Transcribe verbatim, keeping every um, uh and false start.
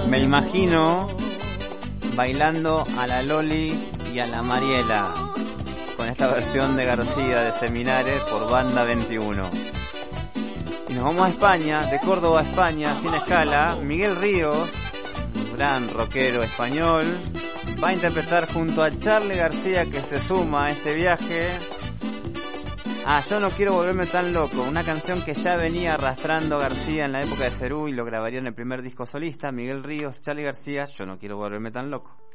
Me imagino bailando a la Loli y a la Mariela con esta versión de García de Seminares por Banda veintiuno. Y nos vamos a España, de Córdoba a España, sin escala. Miguel Ríos, un gran rockero español, va a interpretar junto a Charly García, que se suma a este viaje, Ah, Yo no quiero volverme tan loco, una canción que ya venía arrastrando García en la época de Cerú y lo grabaría en el primer disco solista. Miguel Ríos, Charly García, Yo no quiero volverme tan loco.